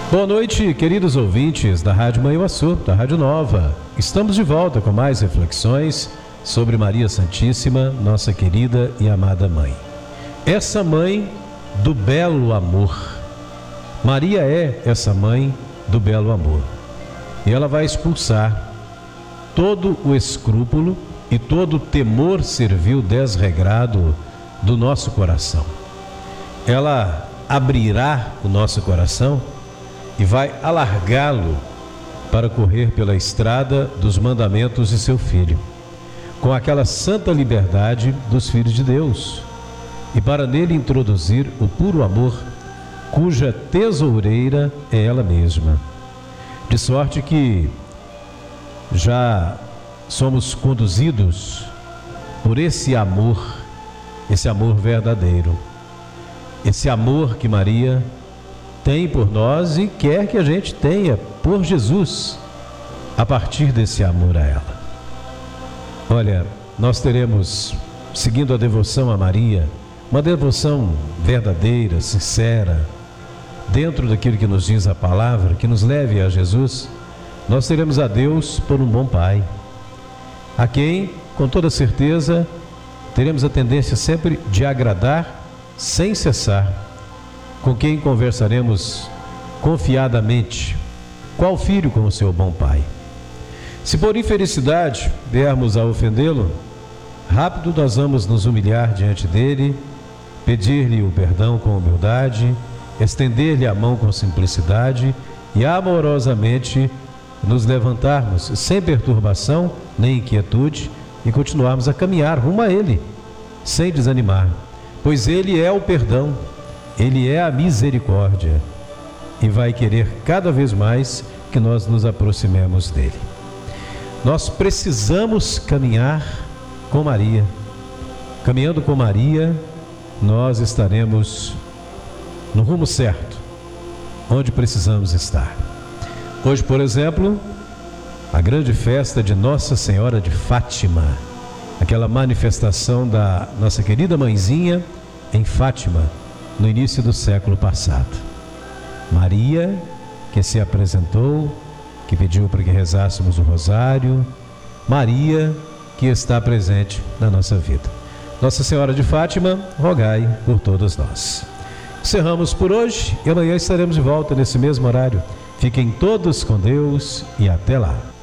Boa noite, queridos ouvintes da Rádio Manhuaçu, da Rádio Nova. Estamos de volta com mais reflexões sobre Maria Santíssima, nossa querida e amada Mãe. Essa Mãe do belo amor. Maria é essa Mãe do belo amor. E ela vai expulsar todo o escrúpulo e todo o temor servil desregrado do nosso coração. Ela abrirá o nosso coração e vai alargá-lo para correr pela estrada dos mandamentos de seu Filho, com aquela santa liberdade dos filhos de Deus, e para nele introduzir o puro amor, cuja tesoureira é ela mesma. De sorte que já somos conduzidos por esse amor verdadeiro, esse amor que Maria tem por nós e quer que a gente tenha por Jesus, a partir desse amor a ela. Olha, nós teremos, seguindo a devoção a Maria, uma devoção verdadeira, sincera, dentro daquilo que nos diz a palavra, que nos leve a Jesus. Nós teremos a Deus por um bom Pai, a quem, com toda certeza, teremos a tendência sempre de agradar sem cessar, com quem conversaremos confiadamente, qual filho com o seu bom pai. Se por infelicidade viermos a ofendê-lo, rápido nós vamos nos humilhar diante dele, pedir-lhe o perdão com humildade, estender-lhe a mão com simplicidade e amorosamente nos levantarmos sem perturbação nem inquietude e continuarmos a caminhar rumo a ele, sem desanimar, pois ele é o perdão, ele é a misericórdia e vai querer cada vez mais que nós nos aproximemos dele. Nós precisamos caminhar com Maria. Caminhando com Maria, nós estaremos no rumo certo, onde precisamos estar. Hoje, por exemplo, a grande festa de Nossa Senhora de Fátima, aquela manifestação da nossa querida mãezinha em Fátima, no início do século passado. Maria, que se apresentou, que pediu para que rezássemos o rosário. Maria, que está presente na nossa vida. Nossa Senhora de Fátima, rogai por todos nós. Encerramos por hoje e amanhã estaremos de volta nesse mesmo horário. Fiquem todos com Deus e até lá.